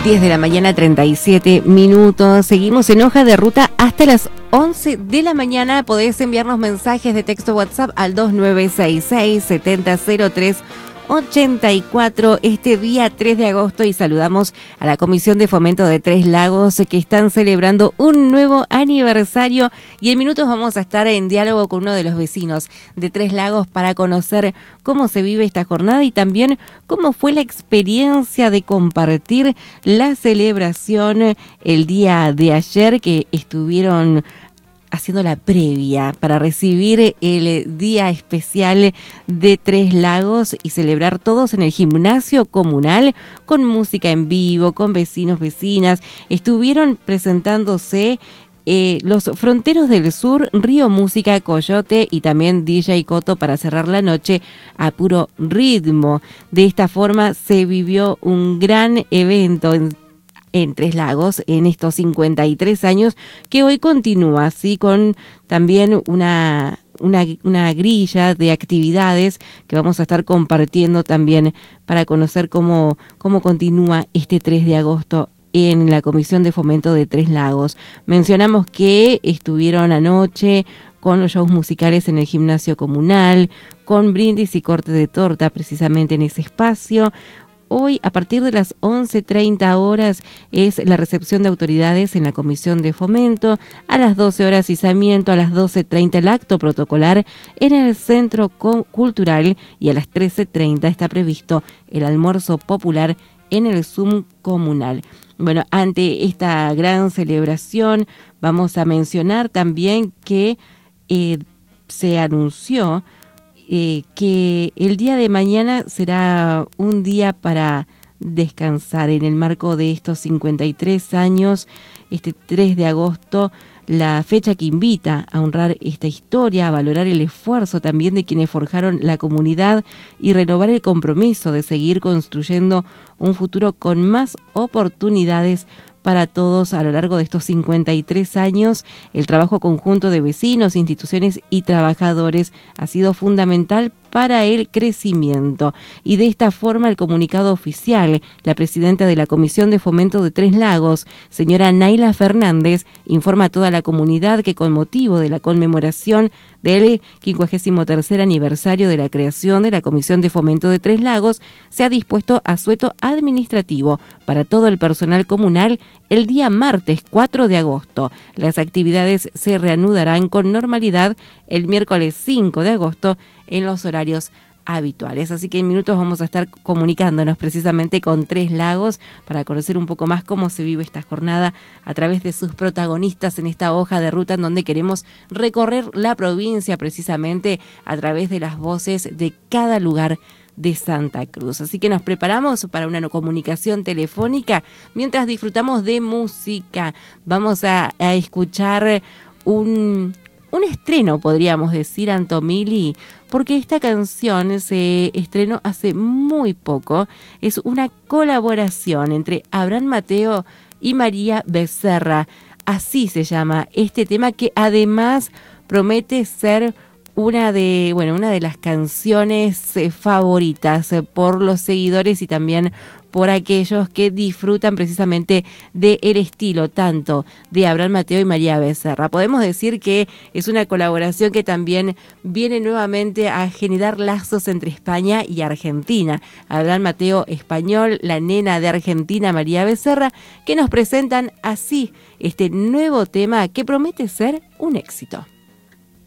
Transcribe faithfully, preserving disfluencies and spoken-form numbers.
diez de la mañana, treinta y siete minutos. Seguimos en Hoja de Ruta hasta las once de la mañana. Podés enviarnos mensajes de texto WhatsApp al dos nueve seis seis, siete cero cero tres ochenta y cuatro este día tres de agosto, y saludamos a la Comisión de Fomento de Tres Lagos, que están celebrando un nuevo aniversario, y en minutos vamos a estar en diálogo con uno de los vecinos de Tres Lagos para conocer cómo se vive esta jornada y también cómo fue la experiencia de compartir la celebración el día de ayer, que estuvieron haciendo la previa para recibir el día especial de Tres Lagos y celebrar todos en el gimnasio comunal con música en vivo, con vecinos, vecinas. Estuvieron presentándose eh, los Fronteros del Sur, Río Música, Coyote y también D J Coto para cerrar la noche a puro ritmo. De esta forma se vivió un gran evento en en Tres Lagos en estos cincuenta y tres años, que hoy continúa así con también una, una, una grilla de actividades que vamos a estar compartiendo también para conocer cómo, cómo continúa este tres de agosto en la Comisión de Fomento de Tres Lagos. Mencionamos que estuvieron anoche con los shows musicales en el gimnasio comunal, con brindis y corte de torta precisamente en ese espacio. Hoy, a partir de las once treinta horas, es la recepción de autoridades en la Comisión de Fomento. A las doce horas, izamiento. A las doce treinta, el acto protocolar en el Centro Cultural. Y a las trece treinta está previsto el almuerzo popular en el Zoom comunal. Bueno, ante esta gran celebración, vamos a mencionar también que eh, se anunció Eh, que el día de mañana será un día para descansar en el marco de estos cincuenta y tres años, este tres de agosto, la fecha que invita a honrar esta historia, a valorar el esfuerzo también de quienes forjaron la comunidad y renovar el compromiso de seguir construyendo un futuro con más oportunidades para todos. A lo largo de estos cincuenta y tres años, el trabajo conjunto de vecinos, instituciones y trabajadores ha sido fundamental para el crecimiento. Y de esta forma, el comunicado oficial, la presidenta de la Comisión de Fomento de Tres Lagos, señora Naila Fernández, informa a toda la comunidad que con motivo de la conmemoración del quincuagésimo tercer aniversario de la creación de la Comisión de Fomento de Tres Lagos, se ha dispuesto asueto administrativo para todo el personal comunal el día martes cuatro de agosto. Las actividades se reanudarán con normalidad el miércoles cinco de agosto en los horarios habituales. Así que en minutos vamos a estar comunicándonos precisamente con Tres Lagos para conocer un poco más cómo se vive esta jornada a través de sus protagonistas en esta hoja de ruta en donde queremos recorrer la provincia precisamente a través de las voces de cada lugar de Santa Cruz. Así que nos preparamos para una comunicación telefónica mientras disfrutamos de música. Vamos a, a escuchar un... Un estreno, podríamos decir, Antomili, porque esta canción se estrenó hace muy poco. Es una colaboración entre Abraham Mateo y María Becerra. Así se llama este tema, que además promete ser una de, bueno, una de las canciones eh, favoritas eh, por los seguidores y también por aquellos que disfrutan precisamente del estilo tanto de Abraham Mateo y María Becerra. Podemos decir que es una colaboración que también viene nuevamente a generar lazos entre España y Argentina. Abraham Mateo español, la nena de Argentina María Becerra, que nos presentan así este nuevo tema que promete ser un éxito.